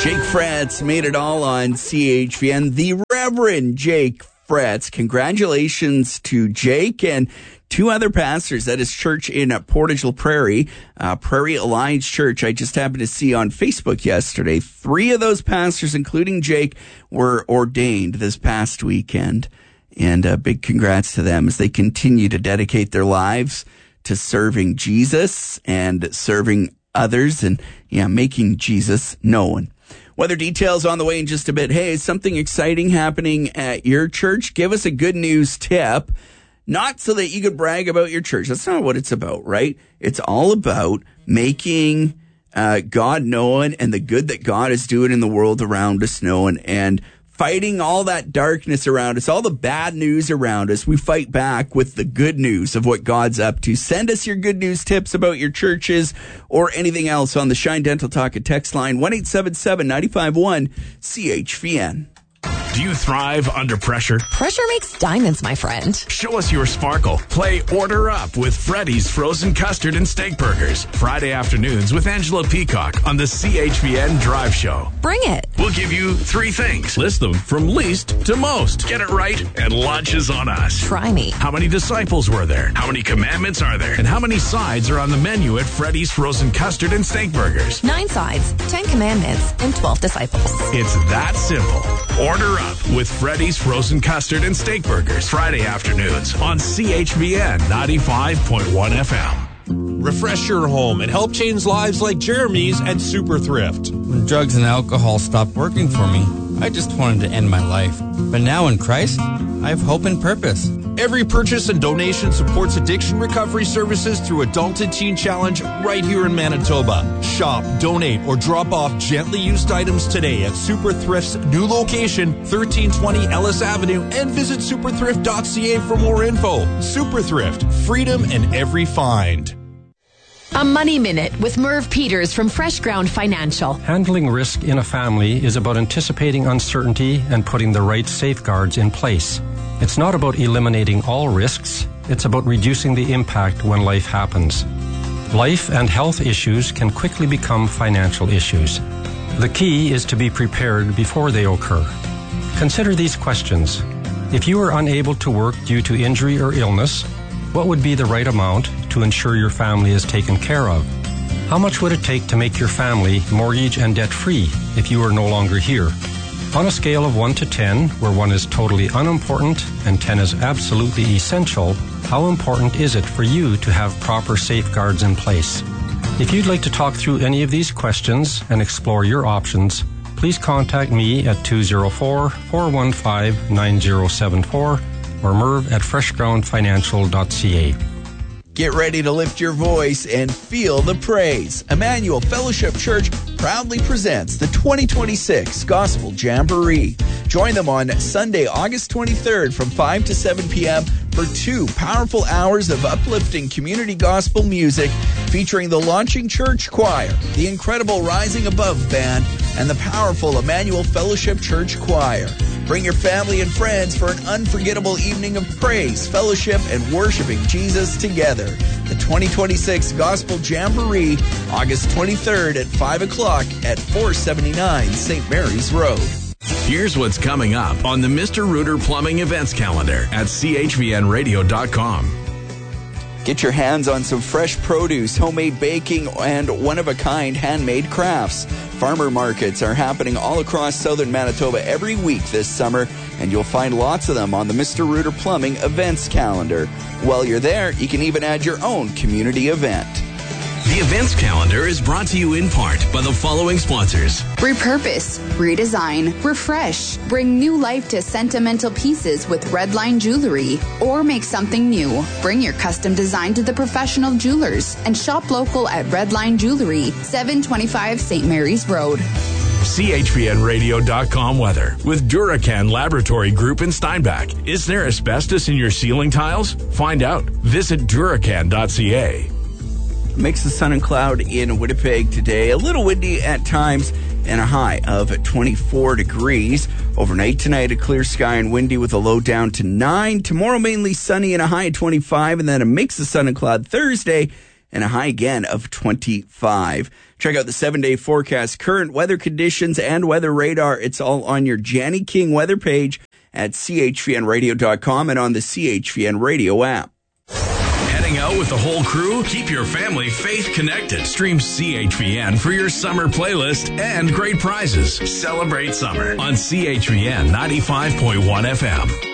Jake Fretz made it all on CHVN. The Reverend Jake Fretz. Congratulations to Jake and two other pastors at his church in Portage La Prairie, Prairie Alliance Church. I just happened to see on Facebook yesterday, 3 of those pastors, including Jake, were ordained this past weekend. And a big congrats to them as they continue to dedicate their lives to serving Jesus and serving others and, making Jesus known. Weather details on the way in just a bit. Hey, is something exciting happening at your church? Give us a good news tip. Not so that you could brag about your church. That's not what it's about, right? It's all about making God known and the good that God is doing in the world around us known and fighting all that darkness around us, all the bad news around us. We fight back with the good news of what God's up to. Send us your good news tips about your churches or anything else on the Shine Dental Talk and text line 1-877-951-CHVN. Do you thrive under pressure? Pressure makes diamonds, my friend. Show us your sparkle. Play Order Up with Freddy's Frozen Custard and Steak Burgers. Friday afternoons with Angela Peacock on the CHVN Drive Show. Bring it. We'll give you 3 things. List them from least to most. Get it right and lunch is on us. Try me. How many disciples were there? How many commandments are there? And how many sides are on the menu at Freddy's Frozen Custard and Steak Burgers? 9 sides, 10 commandments, and 12 disciples. It's that simple. Order up with Freddy's Frozen Custard and Steak Burgers. Friday afternoons on CHVN 95.1 FM. Refresh your home and help change lives like Jeremy's at Super Thrift. When drugs and alcohol stopped working for me, I just wanted to end my life. But now in Christ, I have hope and purpose. Every purchase and donation supports addiction recovery services through Adult and Teen Challenge right here in Manitoba. Shop, donate, or drop off gently used items today at Super Thrift's new location, 1320 Ellis Avenue, and visit superthrift.ca for more info. Super Thrift, freedom in every find. A Money Minute with Merv Peters from Fresh Ground Financial. Handling risk in a family is about anticipating uncertainty and putting the right safeguards in place. It's not about eliminating all risks. It's about reducing the impact when life happens. Life and health issues can quickly become financial issues. The key is to be prepared before they occur. Consider these questions. If you are unable to work due to injury or illness, what would be the right amount to ensure your family is taken care of? How much would it take to make your family mortgage and debt-free if you are no longer here? On a scale of 1 to 10, where 1 is totally unimportant and 10 is absolutely essential, how important is it for you to have proper safeguards in place? If you'd like to talk through any of these questions and explore your options, please contact me at 204-415-9074 or Merv at freshgroundfinancial.ca. Get ready to lift your voice and feel the praise. Emmanuel Fellowship Church proudly presents the 2026 Gospel Jamboree. Join them on Sunday, August 23rd from 5 to 7 p.m. for 2 powerful hours of uplifting community gospel music featuring the Launching Church Choir, the incredible Rising Above Band, and the powerful Emmanuel Fellowship Church Choir. Bring your family and friends for an unforgettable evening of praise, fellowship, and worshiping Jesus together. The 2026 Gospel Jamboree, August 23rd at 5 o'clock at 479 St. Mary's Road. Here's what's coming up on the Mr. Rooter Plumbing events calendar at chvnradio.com. Get your hands on some fresh produce, homemade baking, and one-of-a-kind handmade crafts. Farmer markets are happening all across southern Manitoba every week this summer, and you'll find lots of them on the Mr. Rooter Plumbing events calendar. While you're there, you can even add your own community event. The events calendar is brought to you in part by the following sponsors. Repurpose, redesign, refresh, bring new life to sentimental pieces with Redline Jewelry, or make something new. Bring your custom design to the professional jewelers and shop local at Redline Jewelry, 725 St. Mary's Road. CHVNradio.com weather with Duracan Laboratory Group in Steinbach. Is there asbestos in your ceiling tiles? Find out. Visit Duracan.ca. Mix of sun and cloud in Winnipeg today. A little windy at times and a high of 24 degrees. Overnight tonight, a clear sky and windy with a low down to 9. Tomorrow, mainly sunny and a high of 25. And then a mix of sun and cloud Thursday and a high again of 25. Check out the 7-day forecast, current weather conditions, and weather radar. It's all on your Janny King weather page at chvnradio.com and on the CHVN Radio app. Heading out with the whole crew? Keep your family faith connected. Stream CHVN for your summer playlist and great prizes. Celebrate summer on CHVN 95.1 FM.